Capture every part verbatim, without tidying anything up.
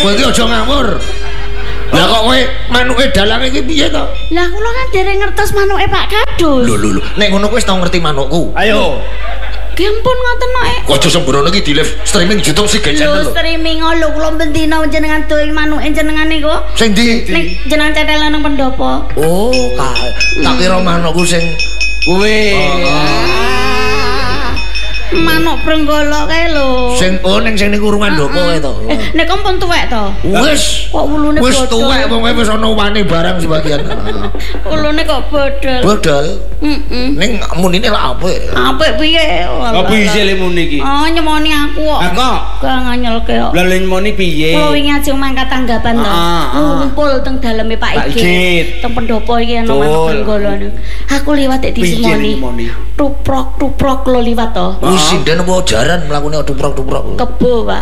Kowe iki aja ngawur. Lah kok kowe manuke dalang iki piye to? Lah kula kan dereng ngertos manuke Pak Kadus. Lho lho lho, nek ngono kowe wis tau ngerti manukku. Ayo. Gimpun ngoten nek. Aja sembrono iki di live streaming YouTube sing channel lho. Lho streaming lho kula bendina jenengan doing manuke jenengan niku. Sing ndi? Ning jenengan cetelan nang pendopo. Oh, tak kira manukku sing Kuwi. Manuk Prenggala kae lho. Sing oh ning sing niku urungan ndoko kae to. Nek kompon tuwek to. Wis. Kok wulune Wis bodol. tuwek wong wis ana wane barang sebagian. Wulune kok bodol. Bodol. Heeh. Ning munine lak apik. Apik piye? Kok piye lemune iki? Oh nyemoni aku kok. Ah kok. Gak nganyelke kok. Lah lemone piye? Kulo wingi aja mangkat tanggapan to. Ah, ah. Ngumpul teng daleme Pak Pak Igit. Igit. Teng pendopo iki ana manuk Prenggala. Aku liwat dik Piye disemoni. lemone? Tuprok-tuprok lo liwat to. Wis sinden apa jaran mlakune duprok-duprok. Kebo, Pak.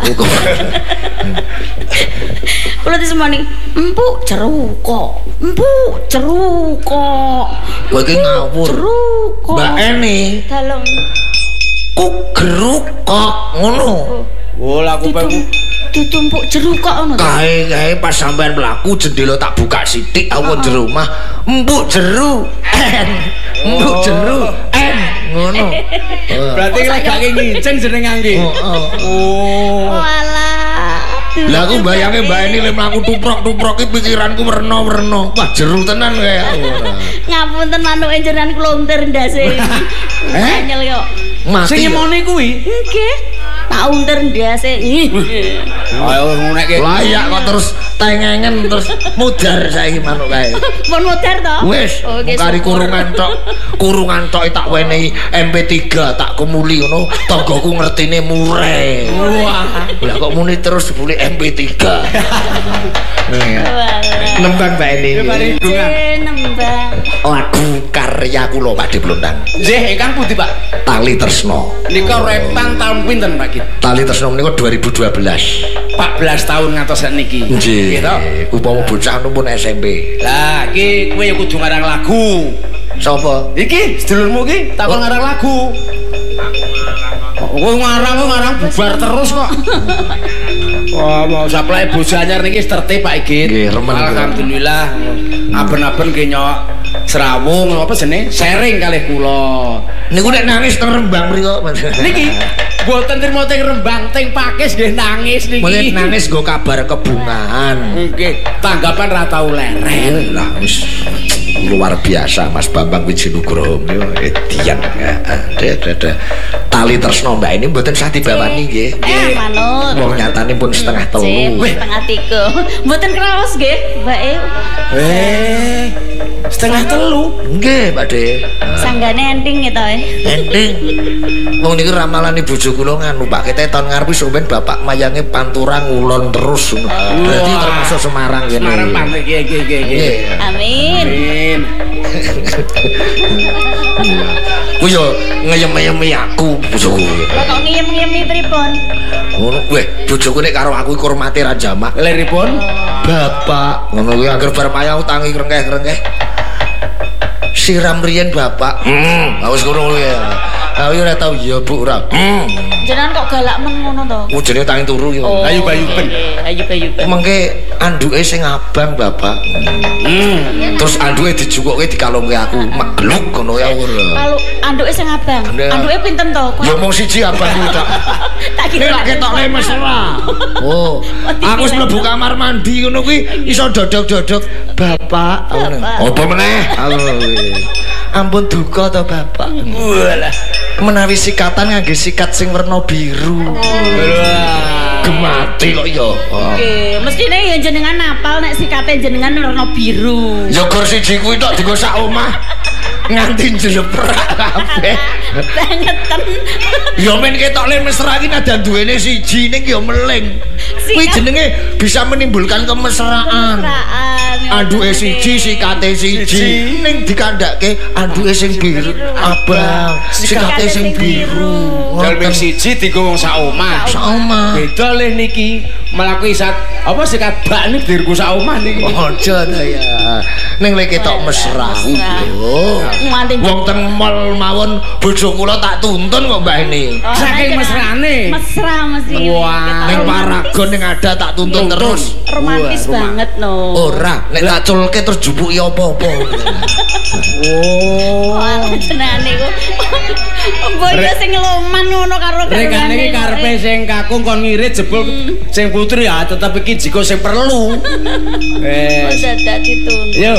Kulo disemoni, empuk jeruk kok. Empuk jeruk kok. Kowe iki ngawur. Jeruk kok. Mbak Eni, Dalem. ku geruk kok ngono. Oh, lah aku pengen Ditumpuk jeruk kok ngono. Kae kae pas sampean mlaku jendela tak buka sithik aku jero omah. Empuk jeru. En. Empuk jeru. En. Ngono. berarti lek gak nginceng jenengan iki. Oh. Walah. Lah aku bayange Mbak Eni le mlaku tuprok-tuprok iki pikiranku werna-werna. Wah, jeru tenan kae aku. Ngapunten manuke jenengan kula untir ndase. Eh? Nyel yo. Mati. Sing nyemoni kuwi. Nggih. Tak untir ndase. Ayo ngonekke. Layak kok terus tengengen terus mudar saiki manuk kae. Pun modar to? Wis, Oh, nggih, kari syukur. kurungan tok. Kurungan tok tak wenehi M P tiga tak kemuli ngono. Tanggoku ngertine mure. Wah. Lah kok muni terus buli M P tiga. Nembang Mbak Eni. Nembang. Lagu karya kula Pakde Blontang. Nggih, ingkang pundi, Pak? Tali Tresno. Nika repan tahun pinten, Pak Kit? Tali Tresno menika dua ribu dua belas. empat belas tahun ngantos sakniki. Nggih. Gitu. Upama bocah pun S M P. Lah, iki kowe ya kudu ngarang lagu. Sapa? Iki sedulurmu iki takon ngarang lagu. Kowe ngarang kok ngarang bubar terus kok. Wah, mau supply bojo anyar niki tertib Pak Igit. Nggih, remen kula. Alhamdulillah. Aben-aben ki nyok serawung apa jenenge? Sharing kalih kula. Niku nek nangis teng Rembang mriko. Niki mboten trimo teng Rembang, teng Pakis nggih nangis niki. Mulai nangis nggo kabar kebungaan. Nggih, tanggapan ra tau leren. Lah wis luar biasa Mas Bambang Wijinugroho yo edian. Heeh. Tali Tresno Mbak ini mboten sah dibawani nggih. Eh, manut. Wong nyatane pun setengah telu. Wih, setengah tiga. Mboten kraos nggih, Mbak E. Eh, setengah telu. Nggih, Pakde. Sanggane enting gitu eh. Ending. Wong niku ramalane bojo kula nganu Pak, kita tahun ngarep sampean bapak mayange pantura ngulon terus. Berarti Wah. termasuk Semarang kene. Semarang pantai nggih nggih nggih nggih. Nggih. Amin. Amin. Ku yo ngeyem-ngeyemi aku bojoku. Lah kok ngiyem-ngiyemi pripun? Ngono weh, bojoku nek karo aku iku hormate ra jamak. Leripun Bapak, ngono kuwi anggere bar mayang tangi krengkeh-krengkeh. Siram riyen Bapak. Hmm, wis ngono kuwi. Aku ora tau ya Bu ora. Hmm. Jenengan kok galak men ngono to? Ku jenenge tangi turu iki. Ayu-ayuben. Ayu-ayuben. Mengke anduke sing abang Bapak. Hmm. Terus anduke dijukuke dikalungke aku. Megluk ngono ya ora. Kalau anduke sing abang, Nah. anduke pinten to? Ya mung siji abang kuwi tok. Tak Nek kira ketok le mesra. Oh, aku wis mlebu kamar mandi ngono kuwi iso dodok-dodok. Bapak, Bapak. apa meneh? Ampun duka to Bapak. Walah. Menawi sikatan ngangge sikat sing werna biru. Wah. Gemati kok ya. Oke, mestine ya jenengan apal nek sikate jenengan warna biru. Ya gor siji kuwi tok dienggo sak omah. Nganti njleprak kabeh. Bangeten. Ya men ketok le mesra iki nadan duwene siji ning ya meling. Kuwi jenenge bisa menimbulkan kemesraan. Anduke siji, sikate siji. Ning dikandhake anduke sing biru, abang, sikate sing biru. Dalem siji dienggo wong sak omah. Sak omah. Beda le niki mlaku isat apa sikat bak ning dirku sak omah niki. Aja ta ya. Ning lek ketok mesra. Wong teng mall mawon bojo kula tak tuntun kok Mbah ini. Saking mesrane. Mesra mesti. Wah, ning Paragon ning ada tak tuntun terus. Romantis banget no. Ora, nek tak culke terus jupuki apa-apa. Oh. Jenenge ku. Boyo sing loman ngono karo Rekane iki karepe sing kakung kon ngirit jebul sing putri ya tetep iki jika sing perlu. Wes. Wis dadi tun. Yo.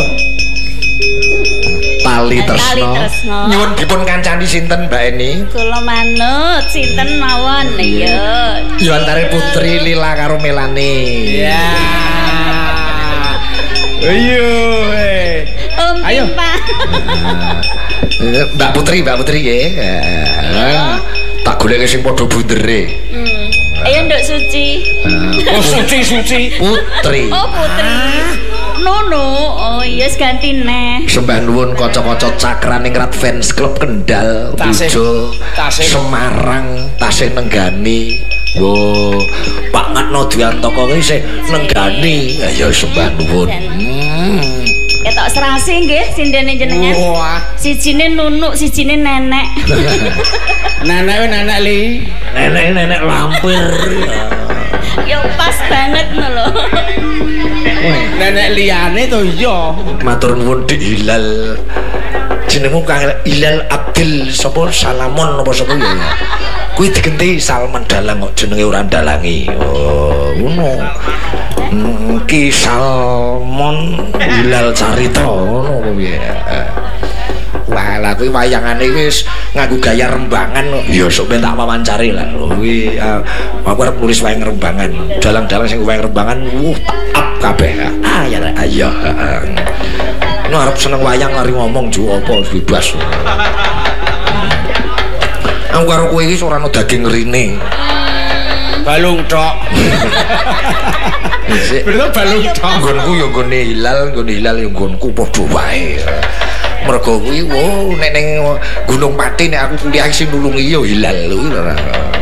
Tali tresno. Nyuwun dipun kancani sinten Mbak Eni? Kula manut sinten mawon ya. Yo antare Putri Lila karo Melani. Ya. Ayo. Om Ayo. Mbak Putri, Mbak Putri nggih. Tak golek sing padha bundere. Hmm. Ayo Nduk Suci. Oh, Suci Suci. Putri. Oh, Putri. Nono. Oh, iya ganti neh. Sembah nuwun kanca-kanca cakraning Rat Fans Club Kendal, Bujo, Semarang, tasih nenggani. Wo, Pak Ngatno Dwiantaka kuwi sing nenggani. Ya sembah nuwun. Hmm. Ketok serasi nggih sindene jenengan. Wah. Sijine nunuk, sijine nenek. Nenek we nenek li. Nenek-nenek lampir. Ya pas banget no lho. Nenek liyane to iya. Matur nuwun Dik Hilal. Jenengmu Kang Hilal Abdul sapa Salamon apa sapa ya? Kuwi digenti Salman Dalang kok jenenge ora Dalangi. Oh, ngono. Ki Salmon Hilal Carita ngono apa piye? Wah, lah kuwi wayangane wis nganggo gaya rembangan kok. Ya sok ben tak wawancari lah. Kuwi aku arep nulis wayang rembangan. Dalang-dalang sing wayang rembangan wuh up kabeh. Ah ya ayo. No arep seneng wayang lari ngomong ju apa bebas. Aku karo kowe iki ora ono daging rine. Balung tok. Bener balung tok. Nggonku ya nggone Hilal, nggone Hilal ya nggonku padha wae. Mergo kuwi wo nek ning Gunung Pati nek aku kuliah sing nulungi ya Hilal kuwi lho.